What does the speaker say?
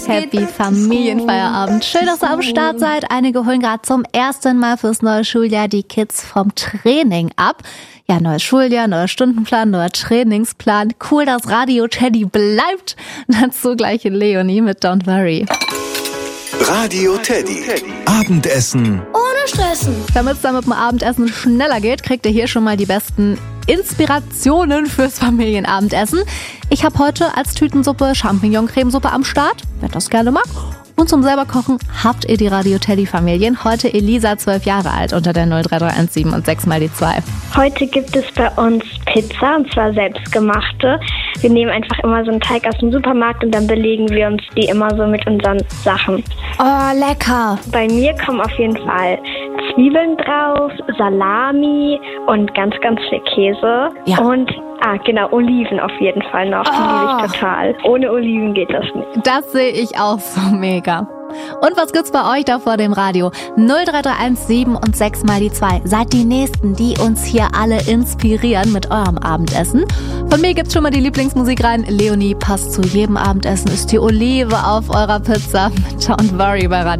Happy Familienfeierabend. Schön, dass ihr am Start seid. Einige holen gerade zum ersten Mal fürs neue Schuljahr die Kids vom Training ab. Ja, neues Schuljahr, neuer Stundenplan, neuer Trainingsplan. Cool, dass Radio Teddy bleibt. Dazu gleich Leonie mit Don't Worry. Radio Teddy. Abendessen ohne Stressen. Damit es dann mit dem Abendessen schneller geht, kriegt ihr hier schon mal die besten Inspirationen fürs Familienabendessen. Ich habe heute als Tütensuppe Champignon-Cremesuppe am Start, wer das gerne mag. Und zum selber Kochen habt ihr die Radio Teddy Familien. Heute Elisa, 12 Jahre alt, unter der 03317 und 6 mal die 2. Heute gibt es bei uns Pizza, und zwar selbstgemachte. Wir nehmen einfach immer so einen Teig aus dem Supermarkt und dann belegen wir uns die immer so mit unseren Sachen. Oh, lecker. Bei mir kommen auf jeden Fall Zwiebeln drauf, Salami und ganz, ganz viel Käse. Ja. Und Oliven auf jeden Fall noch. Die liebe ich total. Ohne Oliven geht das nicht. Das sehe ich auch so mega. Und was gibt's bei euch da vor dem Radio? 03317 und 6 mal die 2. Seid die Nächsten, die uns hier alle inspirieren mit eurem Abendessen. Von mir gibt's schon mal die Lieblingsmusik rein. Leonie, passt zu jedem Abendessen, ist die Olive auf eurer Pizza. Don't Worry bei Radio.